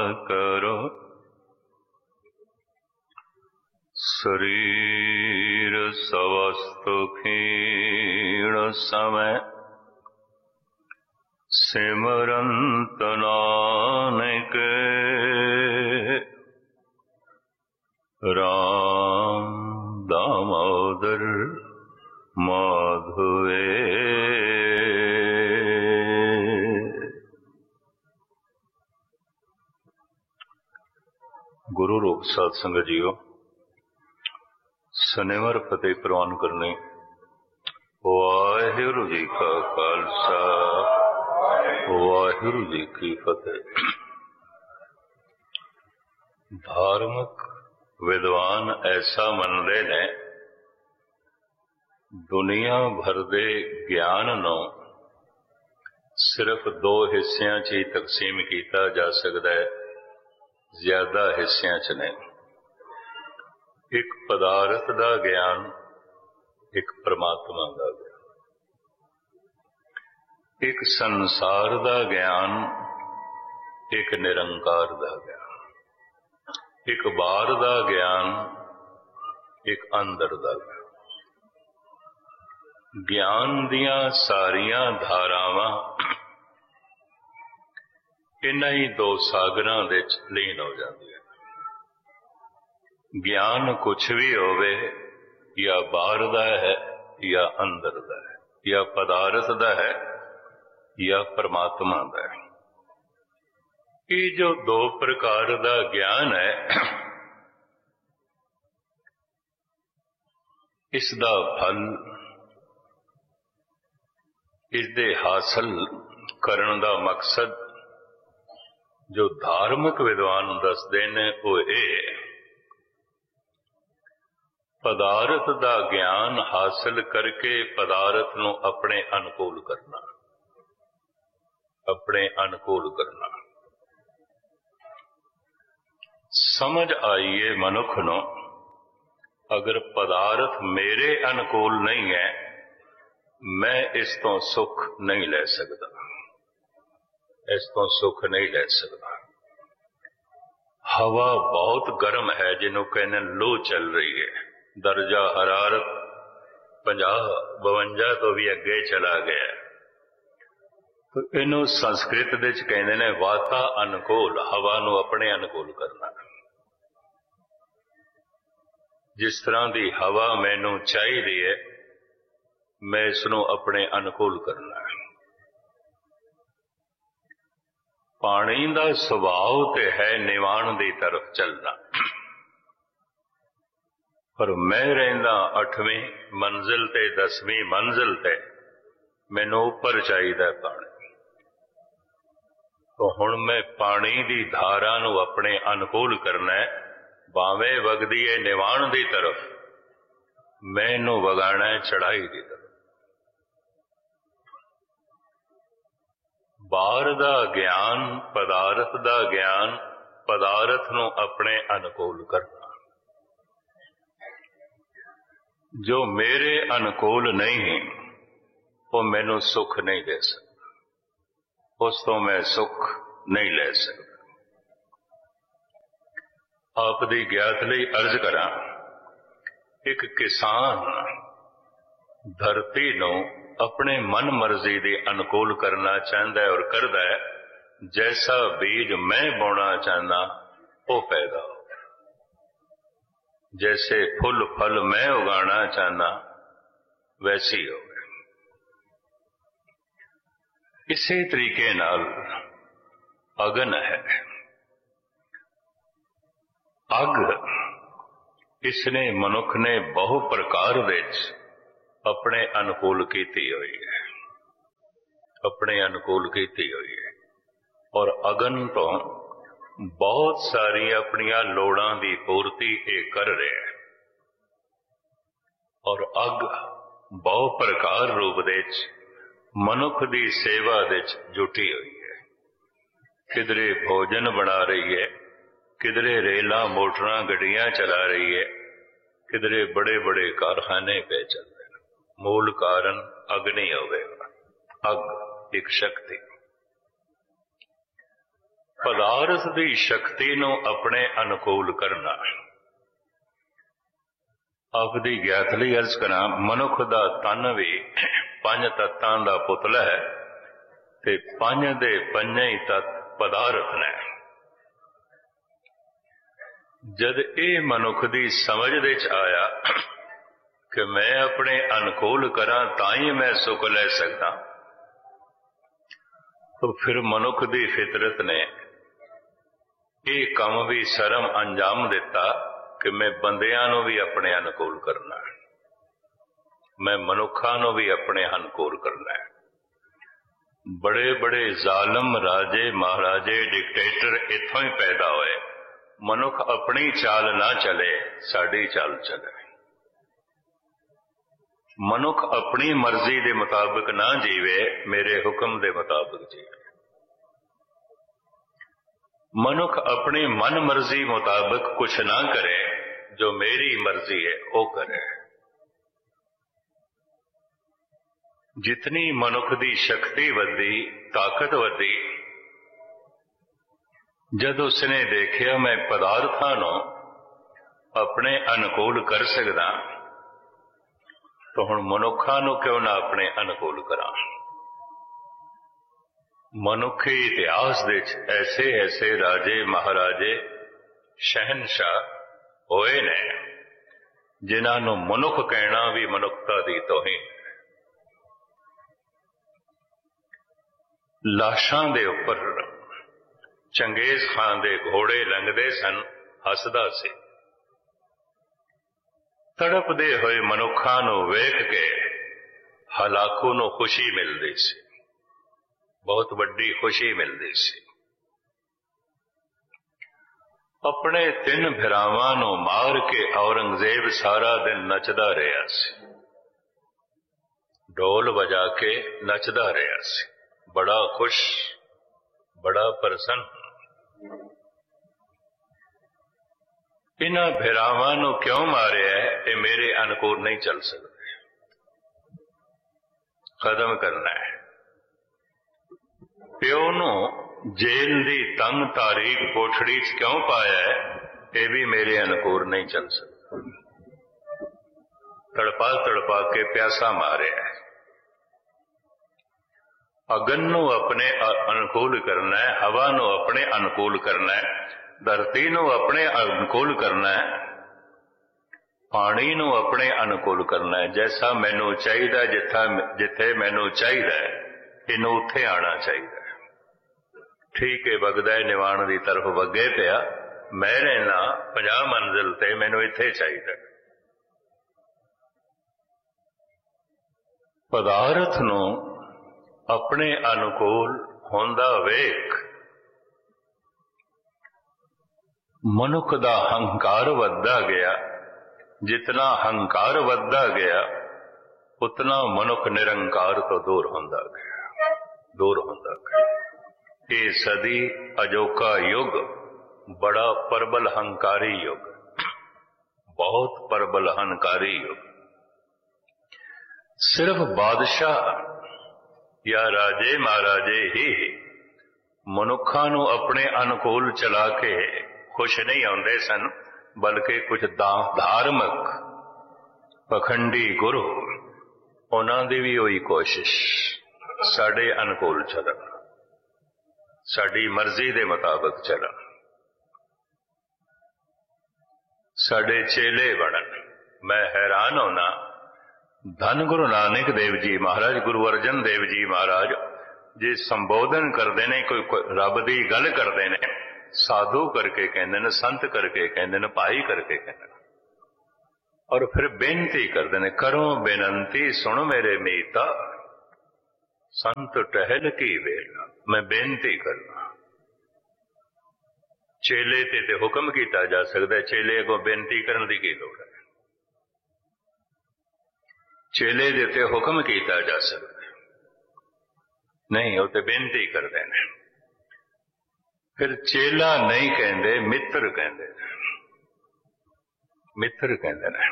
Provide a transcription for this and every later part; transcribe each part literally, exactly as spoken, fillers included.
करो। शरीर सवस्तु क्षीण समय, सिमरंत नानक राम दामोदर माधवे। गुरु रूप साध संगत जीओ, शनिवार फतेह प्रवान करने। वाहिगुरू जी का खालसा, वाहिगुरू जी की फतेह। धार्मिक विद्वान ऐसा मनते ने दुनिया भर दे ज्ञान नूं सिर्फ दो हिस्सियां च ही तकसीम किया जा सकता है, ज्यादा हिस्सियां च नहीं। एक पदार्थ का ज्ञान, एक परमात्मा का ज्ञान, एक संसार का ज्ञान, एक निरंकार का ज्ञान, एक बाहर का ज्ञान, एक अंदर का ज्ञान। ज्ञान दियां सारियां धारावां इन्हां ही दो सागरां दे विच लीन हो जांदियां। ज्ञान कुछ भी होवे, या बाहर दा है या अंदर दा है, या पदार्थ दा है या परमात्मा दा है। ये जो दो प्रकार दा ज्ञान है, इसदा फल, इसदे हासिल करन दा मकसद जो धार्मिक विद्वान दसदे ने वो ये पदार्थ दा ज्ञान हासिल करके पदार्थ नूं अपने अनुकूल करना, अपने अनुकूल करना। समझ आईए मनुख नूं, अगर पदार्थ मेरे अनुकूल नहीं है, मैं इस तो सुख नहीं ले सकता, इस तो सुख नहीं ले सकता। हवा बहुत गर्म है, जिन्हों कहने लू चल रही है, दर्जा हरारत पचास बवंजा तो भी अगे चला गया, तो इनू संस्कृत दे च कहने ने वाता अनुकूल, हवा नू अपने अनुकूल करना। जिस तरह की हवा मैनू चाहिए है, मैं इसनू अपने अनुकूल करना है। पानी का सुभाव तो है निवाण की तरफ चलना, पर मैं रहिंदा अठवीं मंजिल ते दसवीं मंजिल ते, मैनू उपर चाहिए पानी। तो हुण मैं पानी की धारा नू अपने अनुकूल करना है, भावें वगदी है निवाण की तरफ, मैं इनू वगाना है चढ़ाई की तरफ। बाहर दा ज्ञान, पदार्थ दा ज्ञान, पदार्थ नू अपने अनुकूल करना। जो मेरे अनुकूल नहीं, वो मैनू सुख नहीं दे सकता, उस तो मैं सुख नहीं ले सकता। आप दी ज्ञात लई अर्ज करा, एक किसान धरती नू अपने मन मर्जी के अनुकूल करना चाहता है और करता है। जैसा बीज मैं बोना चाहना वो पैदा हो, जैसे फुल फल मैं उगाना चाहना वैसी हो। इसी तरीके नाल अगन है। अग इसने मनुख ने बहु प्रकार विच अपने अनुकूल की हुई है, अपने अनुकूल की हुई है। और अगन तो बहुत सारी अपनिया लोड़ां की पूर्ति ये कर रहे हैं। और अग बहु प्रकार रूप दे मनुख की सेवा दे जुटी हुई है। किधरे भोजन बना रही है, किधरे रेला मोटरां गड्डियां चला रही है, किधरे बड़े बड़े कारखाने पे चल रहे हैं। मूल कारण अग्नि होगा। अग एक शक्ति। ਪਦਾਰਥ ਦੀ ਸ਼ਕਤੀ ਨੂੰ ਆਪਣੇ ਅਨੁਕੂਲ ਕਰਨਾ। ਆਪਦੀ ਗਿਆਤ ਲਈ ਅਰਜ਼ ਕਰਾਂ, ਮਨੁੱਖ ਦਾ ਤਨ ਵੀ ਪੰਜ ਤੱਤਾਂ ਦਾ ਪੁਤਲਾ ਹੈ ਤੇ ਪੰਜ ਦੇ ਪੰਜੇ ਹੀ ਤੱਤ ਪਦਾਰਥ ਨੇ। ਜਦ ਇਹ ਮਨੁੱਖ ਦੀ ਸਮਝ ਦੇ ਚ ਆਇਆ ਕਿ ਮੈਂ ਆਪਣੇ ਅਨੁਕੂਲ ਕਰਾਂ ਤਾਂ ਹੀ ਮੈਂ ਸੁੱਖ ਲੈ ਸਕਦਾ, ਤਾਂ ਫਿਰ ਮਨੁੱਖ ਦੀ ਫਿਤਰਤ ਨੇ ਇਹ ਕੰਮ ਵੀ ਸਰਮ ਅੰਜਾਮ ਦਿੱਤਾ ਕਿ ਮੈਂ ਬੰਦਿਆਂ ਨੂੰ ਵੀ ਆਪਣੇ ਅਨੁਕੂਲ ਕਰਨਾ, ਮੈਂ ਮਨੁੱਖਾਂ ਨੂੰ ਵੀ ਆਪਣੇ ਅਨੁਕੂਲ ਕਰਨਾ। ਬੜੇ ਬੜੇ ਜ਼ਾਲਮ ਰਾਜੇ ਮਹਾਰਾਜੇ ਡਿਕਟੇਟਰ ਇੱਥੋਂ ਹੀ ਪੈਦਾ ਹੋਏ। ਮਨੁੱਖ ਆਪਣੀ ਚਾਲ ਨਾ ਚਲੇ, ਸਾਡੀ ਚਾਲ ਚਲੇ। ਮਨੁੱਖ ਆਪਣੀ ਮਰਜ਼ੀ ਦੇ ਮੁਤਾਬਕ ਨਾ ਜੀਵੇ, ਮੇਰੇ ਹੁਕਮ ਦੇ ਮੁਤਾਬਕ ਜੀਵੇ। ਮਨੁੱਖ ਆਪਣੀ ਮਨ ਮਰਜ਼ੀ ਮੁਤਾਬਕ ਕੁਛ ਨਾ ਕਰੇ, ਜੋ ਮੇਰੀ ਮਰਜ਼ੀ ਹੈ ਉਹ ਕਰੇ। ਜਿਤਨੀ ਮਨੁੱਖ ਦੀ ਸ਼ਕਤੀ ਵਧੀ, ਤਾਕਤ ਵਧੀ, ਜਦ ਉਸਨੇ ਦੇਖਿਆ ਮੈਂ ਪਦਾਰਥਾਂ ਨੂੰ ਆਪਣੇ ਅਨੁਕੂਲ ਕਰ ਸਕਦਾ, ਤਾਂ ਹੁਣ ਮਨੁੱਖਾਂ ਨੂੰ ਕਿਉਂ ਨਾ ਆਪਣੇ ਅਨੁਕੂਲ ਕਰਾਂ। ਮਨੁੱਖੀ ਇਤਿਹਾਸ ਦੇ ਵਿੱਚ ਐਸੇ ਐਸੇ ਰਾਜੇ ਮਹਾਰਾਜੇ ਸ਼ਹਿਨਸ਼ਾਹ ਹੋਏ ਨੇ ਜਿਨ੍ਹਾਂ ਨੂੰ ਮਨੁੱਖ ਕਹਿਣਾ ਵੀ ਮਨੁੱਖਤਾ ਦੀ ਤੋਹੀਨ ਹੈ। ਲਾਸ਼ਾਂ ਦੇ ਉੱਪਰ ਚੰਗੇਜ਼ ਖਾਨ ਦੇ ਘੋੜੇ ਲੰਘਦੇ ਸਨ, ਹੱਸਦਾ ਸੀ। ਤੜਪਦੇ ਹੋਏ ਮਨੁੱਖਾਂ ਨੂੰ ਵੇਖ ਕੇ ਹਲਾਕੂ ਨੂੰ ਖੁਸ਼ੀ ਮਿਲਦੀ ਸੀ, ਬਹੁਤ ਵੱਡੀ ਖੁਸ਼ੀ ਮਿਲਦੀ ਸੀ। ਆਪਣੇ ਤਿੰਨ ਭਰਾਵਾਂ ਨੂੰ ਮਾਰ ਕੇ ਔਰੰਗਜ਼ੇਬ ਸਾਰਾ ਦਿਨ ਨੱਚਦਾ ਰਿਹਾ ਸੀ, ਢੋਲ ਵਜਾ ਕੇ ਨੱਚਦਾ ਰਿਹਾ ਸੀ, ਬੜਾ ਖੁਸ਼, ਬੜਾ ਪ੍ਰਸੰਨ। ਇਹਨਾਂ ਭਰਾਵਾਂ ਨੂੰ ਕਿਉਂ ਮਾਰਿਆ? ਇਹ ਮੇਰੇ ਅਨੁਕੂਲ ਨਹੀਂ ਚੱਲ ਸਕਦੇ, ਖਤਮ ਕਰਨਾ ਹੈ। ਪਿਓ ਨੂੰ ਜੇਲ੍ਹ ਦੀ ਤੰਗ ਤਾਰੀਖ ਕੋਠੜੀ 'ਚ ਕਿਉਂ ਪਾਇਆ ਹੈ? ਇਹ ਵੀ ਮੇਰੇ ਅਨੁਕੂਲ ਨਹੀਂ ਚੱਲ ਸਕਦਾ। ਤੜਪਾ ਤੜਪਾ ਕੇ ਪਿਆਸਾ ਮਾਰਿਆ ਹੈ। ਅਗਨ ਨੂੰ ਆਪਣੇ ਅਨੁਕੂਲ ਕਰਨਾ ਹੈ, ਹਵਾ ਨੂੰ ਆਪਣੇ ਅਨੁਕੂਲ ਕਰਨਾ ਹੈ, ਧਰਤੀ ਨੂੰ ਆਪਣੇ ਅਨੁਕੂਲ ਕਰਨਾ ਹੈ, ਪਾਣੀ ਨੂੰ ਆਪਣੇ ਅਨੁਕੂਲ ਕਰਨਾ ਹੈ। ਜੈਸਾ ਮੈਨੂੰ ਚਾਹੀਦਾ, ਜਿੱਥਾ ਜਿੱਥੇ ਮੈਨੂੰ ਚਾਹੀਦਾ ਇਹਨੂੰ ਉੱਥੇ ਆਉਣਾ ਚਾਹੀਦਾ। ਠੀਕ ਹੈ, ਵਗਦਾ ਹੈ ਨਿਵਾਣ ਦੀ ਤਰਫ ਵਗੇ ਪਿਆ, ਮੈਂ ਰਹਿਣਾ ਪੰਜਾਹ ਮੰਜ਼ਿਲ ਤੇ, ਮੈਨੂੰ ਇੱਥੇ ਚਾਹੀਦਾ। ਪਦਾਰਥ ਨੂੰ ਆਪਣੇ ਅਨੁਕੂਲ ਹੁੰਦਾ ਵੇਖ ਮਨੁੱਖ ਦਾ ਹੰਕਾਰ ਵੱਧਦਾ ਗਿਆ। ਜਿਤਨਾ ਹੰਕਾਰ ਵੱਧਦਾ ਗਿਆ ਉਤਨਾ ਮਨੁੱਖ ਨਿਰੰਕਾਰ ਤੋਂ ਦੂਰ ਹੁੰਦਾ ਗਿਆ, ਦੂਰ ਹੁੰਦਾ ਗਿਆ। ਇਹ ਸਦੀ ਅਜੋਕਾ ਯੁੱਗ ਬੜਾ ਪ੍ਰਬਲ ਹੰਕਾਰੀ ਯੁੱਗ, ਬਹੁਤ ਪ੍ਰਬਲ ਹੰਕਾਰੀ ਯੁੱਗ। ਸਿਰਫ ਬਾਦਸ਼ਾਹ ਜਾਂ ਰਾਜੇ ਮਹਾਰਾਜੇ ਹੀ ਮਨੁੱਖਾਂ ਨੂੰ ਆਪਣੇ ਅਨੁਕੂਲ ਚਲਾ ਕੇ ਖੁਸ਼ ਨਹੀਂ ਆਉਂਦੇ ਸਨ, ਬਲਕਿ ਕੁਝ ਧਾਰਮਿਕ ਪਖੰਡੀ ਗੁਰੂ, ਉਹਨਾਂ ਦੀ ਵੀ ਉਹੀ ਕੋਸ਼ਿਸ਼, ਸਾਡੇ ਅਨੁਕੂਲ ਚੱਲਣ, ਸਾਡੀ ਮਰਜ਼ੀ ਦੇ ਮੁਤਾਬਕ ਚੱਲਣ, ਸਾਡੇ ਚੇਲੇ ਬਣਨ। ਮੈਂ ਹੈਰਾਨ ਹੋਣਾ, ਧੰਨ ਗੁਰੂ ਨਾਨਕ ਦੇਵ ਜੀ ਮਹਾਰਾਜ, ਗੁਰੂ ਅਰਜਨ ਦੇਵ ਜੀ ਮਹਾਰਾਜ ਜੇ ਸੰਬੋਧਨ ਕਰਦੇ ਨੇ, ਕੋਈ ਰੱਬ ਦੀ ਗੱਲ ਕਰਦੇ ਨੇ, ਸਾਧੂ ਕਰਕੇ ਕਹਿੰਦੇ ਨੇ, ਸੰਤ ਕਰਕੇ ਕਹਿੰਦੇ ਨੇ, ਭਾਈ ਕਰਕੇ ਕਹਿੰਦੇ ਨੇ, ਔਰ ਫਿਰ ਬੇਨਤੀ ਕਰਦੇ ਨੇ, ਕਰੋ ਬੇਨਤੀ ਸੁਣ ਮੇਰੇ ਮੀਤਾ, ਸੰਤ ਟਹਿਲ ਕੀ ਵੇਲਾ। ਮੈਂ ਬੇਨਤੀ ਕਰਨਾ। ਚੇਲੇ ਤੇ ਤੇ ਹੁਕਮ ਕੀਤਾ ਜਾ ਸਕਦਾ, ਚੇਲੇ ਅੱਗੋਂ ਬੇਨਤੀ ਕਰਨ ਦੀ ਕੀ ਲੋੜ ਹੈ? ਚੇਲੇ ਦੇ ਤੇ ਹੁਕਮ ਕੀਤਾ ਜਾ ਸਕਦਾ ਨਹੀਂ, ਉਹ ਤੇ ਬੇਨਤੀ ਕਰਦੇ ਨੇ। ਫਿਰ ਚੇਲਾ ਨਹੀਂ ਕਹਿੰਦੇ, ਮਿੱਤਰ ਕਹਿੰਦੇ ਨੇ, ਮਿੱਤਰ ਕਹਿੰਦੇ ਨੇ।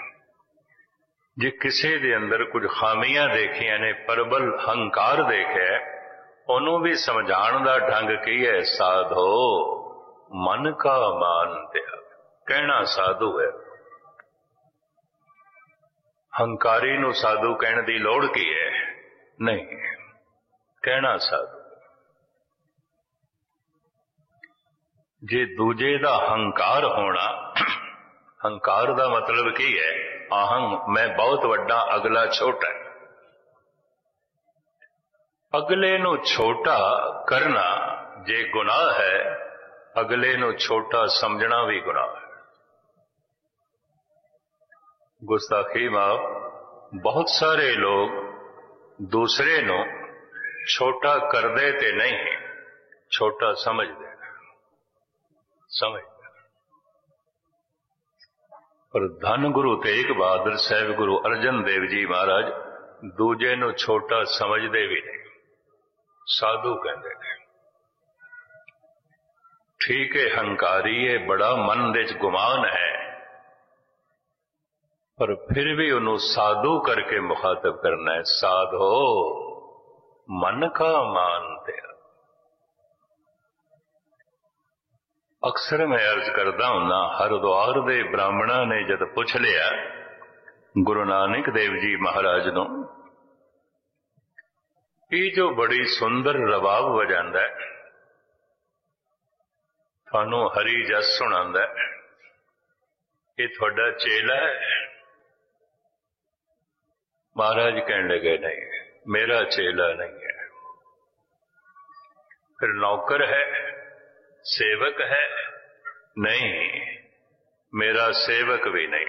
ਜੇ ਕਿਸੇ ਦੇ ਅੰਦਰ ਕੁਝ ਖਾਮੀਆਂ ਦੇਖੀਆਂ ਨੇ, ਪ੍ਰਬਲ ਹੰਕਾਰ ਦੇਖਿਆ, ਉਹਨੂੰ ਵੀ ਸਮਝਾਉਣ ਦਾ ढंग ਕੀ ਹੈ? ਸਾਧੋ ਮਨ ਕਾ ਮਾਨ ਤਿਆਗ। ਕਹਿਣਾ ਸਾਧੂ ਹੈ। ਹੰਕਾਰੀ ਨੂੰ ਸਾਧੂ ਕਹਿਣ ਦੀ ਲੋੜ ਕੀ ਹੈ? ਨਹੀਂ, ਕਹਿਣਾ ਸਾਧੂ। ਜੇ ਦੂਜੇ ਦਾ ਹੰਕਾਰ ਹੋਣਾ, ਹੰਕਾਰ ਦਾ ਮਤਲਬ ਕੀ ਹੈ? ਅਹੰ, ਮੈਂ ਬਹੁਤ ਵੱਡਾ, ਅਗਲਾ ਛੋਟਾ ਹੈ। ਅਗਲੇ ਨੂੰ ਛੋਟਾ ਕਰਨਾ ਜੇ ਗੁਨਾਹ ਹੈ, ਅਗਲੇ ਨੂੰ ਛੋਟਾ ਸਮਝਣਾ ਵੀ ਗੁਨਾਹ ਹੈ। ਗੁਸਤਾਖੀ ਮਾਫ, ਬਹੁਤ ਸਾਰੇ ਲੋਗ ਦੂਸਰੇ ਨੂੰ ਛੋਟਾ ਕਰਦੇ ਤੇ ਨਹੀਂ, ਛੋਟਾ ਸਮਝਦੇ ਸਮਝਦੇ ਪਰ ਧੰਨ ਗੁਰੂ ਤੇਗ ਬਹਾਦਰ ਸਾਹਿਬ, ਗੁਰੂ ਅਰਜਨ ਦੇਵ ਜੀ ਮਹਾਰਾਜ ਦੂਜੇ ਨੂੰ ਛੋਟਾ ਸਮਝਦੇ ਵੀ ਨਹੀਂ, ਸਾਧੂ ਕਹਿੰਦੇ ਨੇ। ਠੀਕ ਹੈ, ਹੰਕਾਰੀ ਹੈ, ਬੜਾ ਮਨ ਦੇ ਚ ਗੁਮਾਨ ਹੈ, ਪਰ ਫਿਰ ਵੀ ਉਹਨੂੰ ਸਾਧੂ ਕਰਕੇ ਮੁਖਾਤਬ ਕਰਨਾ ਹੈ। ਸਾਧੋ ਮਨ ਕਾ ਮਾਨ ਤਿਆਗ। ਅਕਸਰ ਮੈਂ ਅਰਜ਼ ਕਰਦਾ ਹੁੰਨਾ, ਹਰਿਦੁਆਰ ਦੇ ਬ੍ਰਾਹਮਣਾਂ ਨੇ ਜਦ ਪੁੱਛ ਲਿਆ ਗੁਰੂ ਨਾਨਕ ਦੇਵ ਜੀ ਮਹਾਰਾਜ ਨੂੰ, ਇਹ ਜੋ ਬੜੀ ਸੁੰਦਰ ਰਬਾਬ ਵਜਾਂਦਾ ਹੈ, ਤੁਹਾਨੂੰ ਹਰੀ ਜਸ ਸੁਣਾਉਂਦਾ ਹੈ, ਇਹ ਤੁਹਾਡਾ ਚੇਲਾ ਹੈ? ਮਹਾਰਾਜ ਕਹਿਣ ਲੱਗੇ, ਨਹੀਂ, ਮੇਰਾ ਚੇਲਾ ਨਹੀਂ ਹੈ। ਫਿਰ ਨੌਕਰ ਹੈ, ਸੇਵਕ ਹੈ? ਨਹੀਂ, ਮੇਰਾ ਸੇਵਕ ਵੀ ਨਹੀਂ।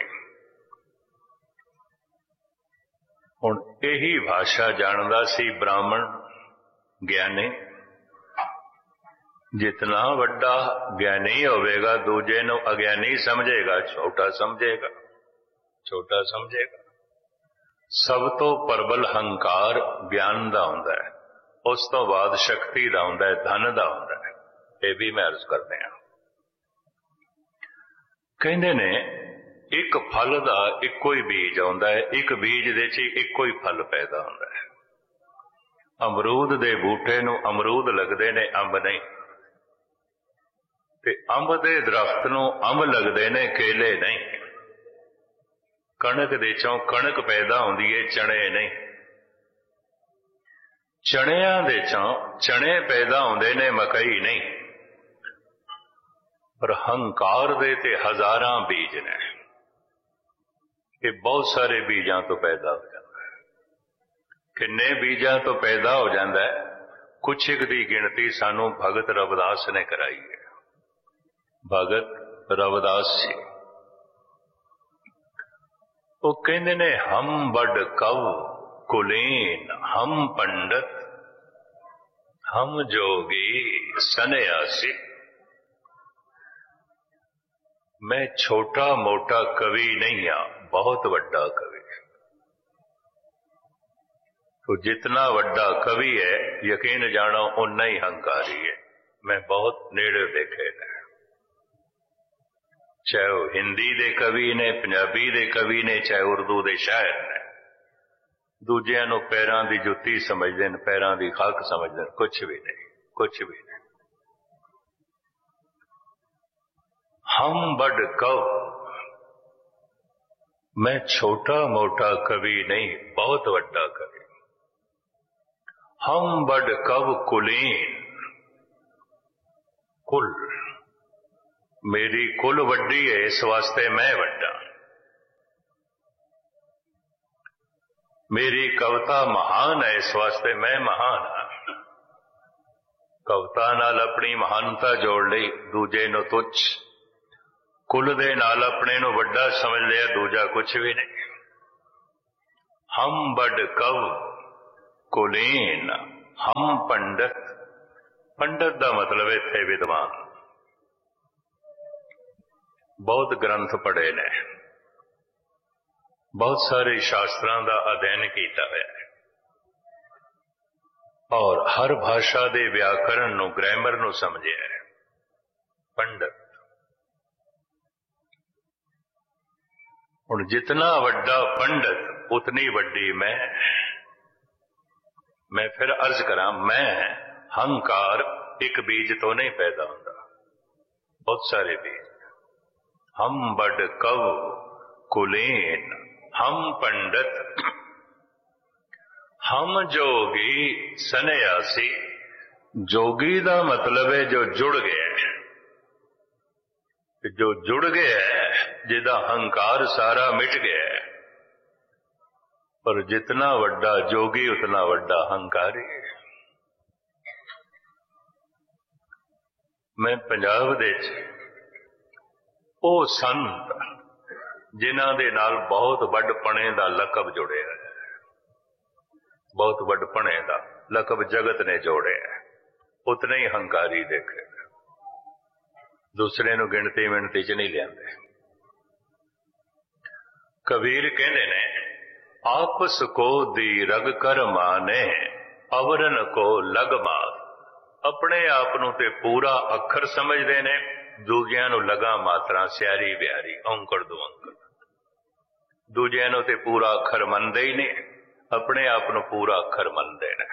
ਹੁਣ ਇਹੀ ਭਾਸ਼ਾ ਜਾਣਦਾ ਸੀ ਬ੍ਰਾਹਮਣ ਗਿਆਨੀ। ਜਿਤਨਾ ਵੱਡਾ ਗਿਆਨੀ ਹੋਵੇਗਾ, ਦੂਜੇ ਨੂੰ ਅਗਿਆਨੀ ਸਮਝੇਗਾ, ਛੋਟਾ ਸਮਝੇਗਾ, ਛੋਟਾ ਸਮਝੇਗਾ। ਸਭ ਤੋਂ ਪ੍ਰਬਲ ਹੰਕਾਰ ਗਿਆਨ ਦਾ ਹੁੰਦਾ ਹੈ, ਉਸ ਤੋਂ ਬਾਅਦ ਸ਼ਕਤੀ ਦਾ ਹੁੰਦਾ ਹੈ, ਧਨ ਦਾ ਹੁੰਦਾ ਹੈ। ਇਹ ਵੀ ਮੈਂ ਅਰਜ਼ ਕਰਦੇ ਹਾਂ। ਕਹਿੰਦੇ ਨੇ ਇੱਕ ਫਲ ਦਾ ਇੱਕੋ ਹੀ ਬੀਜ ਆਉਂਦਾ ਹੈ, ਇੱਕ ਬੀਜ ਦੇ ਚ ਇੱਕੋ ਹੀ ਫਲ ਪੈਦਾ ਹੁੰਦਾ ਹੈ। ਅਮਰੂਦ ਦੇ ਬੂਟੇ ਨੂੰ ਅਮਰੂਦ ਲੱਗਦੇ ਨੇ, ਅੰਬ ਨਹੀਂ। ਤੇ ਅੰਬ ਦੇ ਦਰਖਤ ਨੂੰ ਅੰਬ ਲੱਗਦੇ ਨੇ, ਕੇਲੇ ਨਹੀਂ। ਕਣਕ ਦੇ ਚੋਂ ਕਣਕ ਪੈਦਾ ਹੁੰਦੀ ਹੈ, ਚਣੇ ਨਹੀਂ। ਚਣਿਆਂ ਦੇ ਚੋਂ ਚਣੇ ਪੈਦਾ ਹੁੰਦੇ ਨੇ, ਮਕਈ ਨਹੀਂ। ਪਰ ਹੰਕਾਰ ਦੇ ਤੇ ਹਜ਼ਾਰਾਂ ਬੀਜ ਨੇ, ਇਹ ਬਹੁਤ ਸਾਰੇ ਬੀਜਾਂ ਤੋਂ ਪੈਦਾ ਹੋ ਜਾਂਦਾ ਹੈ। ਕਿੰਨੇ ਬੀਜਾਂ ਤੋਂ ਪੈਦਾ ਹੋ ਜਾਂਦਾ ਹੈ? ਕੁਛ ਇੱਕ ਦੀ ਗਿਣਤੀ ਸਾਨੂੰ ਭਗਤ ਰਵਿਦਾਸ ਨੇ ਕਰਾਈ ਹੈ। ਭਗਤ ਰਵਿਦਾਸ ਜੀ, ਉਹ ਕਹਿੰਦੇ ਨੇ, ਹਮ ਬੜ ਕਵ ਕੁਲੀਨ, ਹਮ ਪੰਡਤ, ਹਮ ਜੋਗੀ ਸੰਨਿਆਸੀ। मैं छोटा मोटा कवि नहीं हाँ, बहुत वड्डा कवि। तो जितना वड्डा कवि है, यकीन जानो उन्ना ही हंकारी है। मैं बहुत नेड़े देखे ने, चाहे वो हिंदी दे कवि ने, पंजाबी दे कवि ने, चाहे उर्दू दे शायर ने। दूजिया नूं पैरां दी जुत्ती समझदे ने, पैरां दी खाक समझदे ने, कुछ भी नहीं, कुछ भी नहीं। हम बड़ कव, मैं छोटा मोटा कवि नहीं, बहुत वड्डा कवि। हम बड़ कव कुलीन, कुल, मेरी कुल वड्डी है, इस वास्ते मैं वड्डा। मेरी कविता महान है, इस वास्ते मैं महान हाँ। कविता नाल अपनी महानता जोड़ ली, दूजे नूं तुच्छ। कुल दे नाल अपने नूं वड्डा समझ लिया, दूजा कुछ भी नहीं। हम बड़ कव कुलीन, हम पंडित। पंडित का मतलब इत्थे विद्वान। बहुत ग्रंथ पढ़े ने, बहुत सारे शास्त्रां का अध्ययन किया है, और हर भाषा दे व्याकरण नूं, ग्रामर नूं समझिया है। पंडित। हुण जितना वड्डा पंडित, उतनी वड्डी मैं। मैं फिर अर्ज करा, मैं हंकार एक बीज तो नहीं पैदा होता, बहुत सारे बीज। हम बड़ कव कुलीन, हम पंडित, हम जोगी सन्यासी। जोगी का मतलब है जो जुड़ गया है, जो जुड़ गया है, जिदा हंकार सारा मिट गया है। पर जितना वड्डा जोगी उतना वड्डा हंकारी है। मैं पंजाब दे ਉਹ संत जिन्हां दे नाल बहुत वड्डपणे दा लकब जुड़े है, बहुत वड्डपणे दा लकब जगत ने जोड़े है, उतने ही हंकारी देखे, दूसरे नूं गिणती मिणती च नहीं लियाते। कबीर कहते ने आपस को दी रग कर माने, अवरन को लग मार। अपने आप नूं ते पूरा अखर समझते ने, दूजियां नूं लगा मात्रा सियारी बियारी औंकड़ दो अंकड़। दूजियां नूं ते पूरा अखर मनदे ही नहीं, अपने आप नूं पूरा अखर मनदे ने।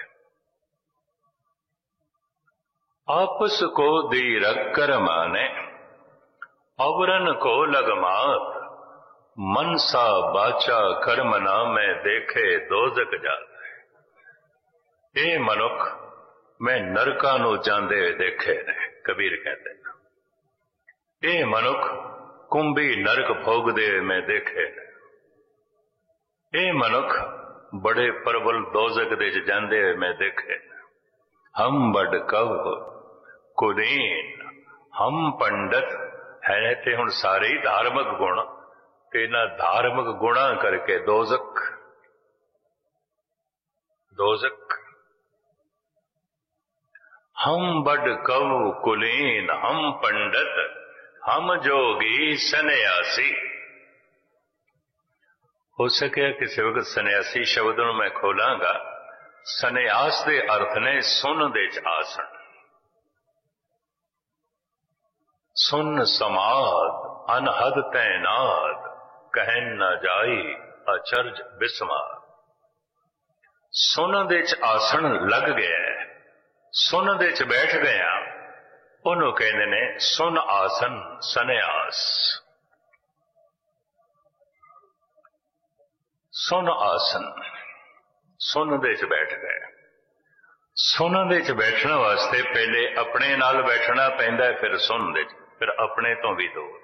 आपस को दी रग कर माने, अवरन को लग मात। मनसा बाचा कर्म ना मैं देखे दोजक जात। ए मनुख मैं नरका नूं जांदे देखे ने, कबीर कहते हैं। ए मनुख कुंभी नरक भोगदे मैं देखे ने। ए मनुख बड़े प्रबल दोजक दे जांदे मैं देखे ने। हम बड़ कव कुलीन, हम पंडित है ते हुण सारे ही धार्मिक गुण, ते इन्हां धार्मिक गुणा करके दोजक दोजक। हम बड़ कव कुलीन, हम पंडित, हम जोगी सन्यासी। हो सके किसी वक्त सन्यासी शब्द नूं मैं खोलांगा। सन्यास दे अर्थ ने सुन दे च आसन, सुन समाद अनहद तैनाद, कहन न जाई अचरज बिस्मार। सुन दे च आसन लग गया, सुन दे च बैठ गया, ਉਹਨੂੰ ਕਹਿੰਦੇ ਨੇ ਸੁਨ ਆਸਨ ਸੰਨਿਆਸ। ਸੁਨ ਆਸਨ, ਸੁਨ ਦੇ ਚ ਬੈਠ ਗਏ। ਸੁਨ ਦੇ ਚ ਬੈਠਣ ਵਾਸਤੇ ਪਹਿਲੇ ਆਪਣੇ ਨਾਲ ਬੈਠਣਾ ਪੈਂਦਾ, ਫਿਰ ਸੁਨ ਦੇ ਚ, ਫਿਰ ਆਪਣੇ ਤੋਂ ਵੀ ਦੂਰ।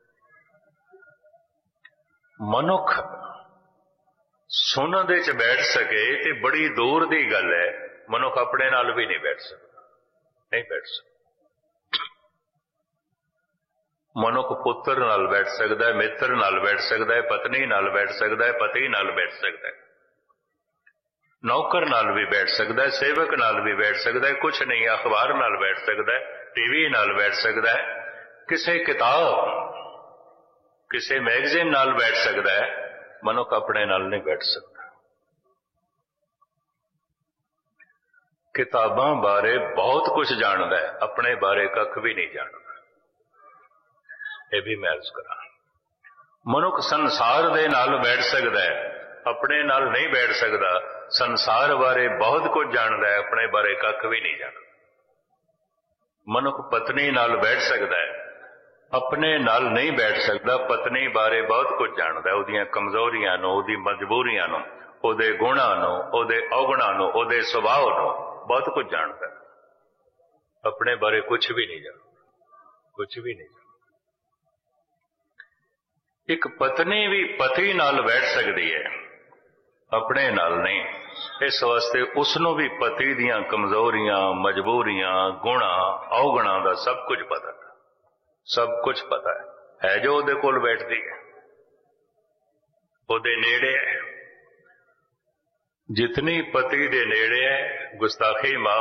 ਮਨੁੱਖ ਸੁਨ ਦੇ ਚ ਬੈਠ ਸਕੇ ਤੇ ਬੜੀ ਦੂਰ ਦੀ ਗੱਲ ਹੈ। ਮਨੁੱਖ ਆਪਣੇ ਨਾਲ ਵੀ ਨਹੀਂ ਬੈਠ ਸਕਦਾ, ਨਹੀਂ ਬੈਠ ਸਕਦਾ। ਮਨੁੱਖ ਪੁੱਤਰ ਨਾਲ ਬੈਠ ਸਕਦਾ ਹੈ, ਮਿੱਤਰ ਨਾਲ ਬੈਠ ਸਕਦਾ ਹੈ, ਪਤਨੀ ਨਾਲ ਬੈਠ ਸਕਦਾ ਹੈ, ਪਤੀ ਨਾਲ ਬੈਠ ਸਕਦਾ ਹੈ, ਨੌਕਰ ਨਾਲ ਵੀ ਬੈਠ ਸਕਦਾ ਹੈ, ਸੇਵਕ ਨਾਲ ਵੀ ਬੈਠ ਸਕਦਾ ਹੈ, ਕੁਛ ਨਹੀਂ ਅਖਬਾਰ ਨਾਲ ਬੈਠ ਸਕਦਾ ਹੈ, ਟੀਵੀ ਨਾਲ ਬੈਠ ਸਕਦਾ ਹੈ, ਕਿਸੇ ਕਿਤਾਬ ਕਿਸੇ ਮੈਗਜ਼ੀਨ ਨਾਲ ਬੈਠ ਸਕਦਾ ਹੈ। ਮਨੁੱਖ ਆਪਣੇ ਨਾਲ ਨਹੀਂ ਬੈਠ ਸਕਦਾ। ਕਿਤਾਬਾਂ ਬਾਰੇ ਬਹੁਤ ਕੁਝ ਜਾਣਦਾ ਹੈ, ਆਪਣੇ ਬਾਰੇ ਕੱਖ ਵੀ ਨਹੀਂ ਜਾਣਦਾ। ਇਹ ਵੀ ਮੈਂ ਅਰਜ਼ ਕਰਾਂ, ਮਨੁੱਖ ਸੰਸਾਰ ਦੇ ਨਾਲ ਬੈਠ ਸਕਦਾ ਹੈ, ਆਪਣੇ ਨਾਲ ਨਹੀਂ ਬੈਠ ਸਕਦਾ। ਸੰਸਾਰ ਬਾਰੇ ਬਹੁਤ ਕੁਝ ਜਾਣਦਾ ਹੈ, ਆਪਣੇ ਬਾਰੇ ਕੱਖ ਵੀ ਨਹੀਂ ਜਾਣਦਾ। ਮਨੁੱਖ ਪਤਨੀ ਨਾਲ ਬੈਠ ਸਕਦਾ ਹੈ, ਆਪਣੇ ਨਾਲ ਨਹੀਂ ਬੈਠ ਸਕਦਾ। ਪਤਨੀ ਬਾਰੇ ਬਹੁਤ ਕੁਝ ਜਾਣਦਾ ਹੈ, ਉਹਦੀਆਂ ਕਮਜ਼ੋਰੀਆਂ ਨੂੰ, ਉਹਦੀ ਮਜਬੂਰੀਆਂ ਨੂੰ, ਉਹਦੇ ਗੁਣਾਂ ਨੂੰ, ਉਹਦੇ ਔਗਣਾਂ ਨੂੰ, ਉਹਦੇ ਸੁਭਾਅ ਨੂੰ ਬਹੁਤ ਕੁਝ ਜਾਣਦਾ ਹੈ। ਆਪਣੇ ਬਾਰੇ ਕੁਝ ਵੀ ਨਹੀਂ ਜਾਣਦਾ, ਕੁਝ ਵੀ ਨਹੀਂ। ਇੱਕ ਪਤਨੀ ਵੀ ਪਤੀ ਨਾਲ ਬੈਠ ਸਕਦੀ ਹੈ, ਆਪਣੇ ਨਾਲ ਨਹੀਂ। ਇਸ ਵਾਸਤੇ ਉਸ ਨੂੰ ਵੀ ਪਤੀ ਦੀਆਂ ਕਮਜ਼ੋਰੀਆਂ, ਮਜਬੂਰੀਆਂ, ਗੁਣਾਂ, ਔਗਣਾਂ ਦਾ ਸਭ ਕੁਝ ਪਤਾ ਹੈ, ਸਭ ਕੁਝ ਪਤਾ ਹੈ, ਹੈ ਜੋ ਉਹਦੇ ਕੋਲ ਬੈਠਦੀ ਹੈ, ਉਹਦੇ ਨੇੜੇ ਹੈ। ਜਿਤਨੀ ਪਤੀ ਦੇ ਨੇੜੇ ਹੈ, ਗੁਸਤਾਖੀ ਮਾਫ